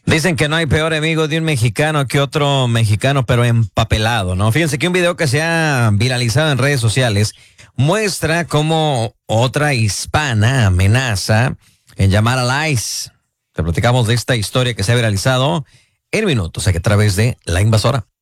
Dicen que no hay peor enemigo de un mexicano que otro mexicano, pero empapelado, ¿no? Fíjense que un video que se ha viralizado en redes sociales muestra cómo otra hispana amenaza en llamar a ICE. Te platicamos de esta historia que se ha viralizado en minutos aquí a través de La Invasora.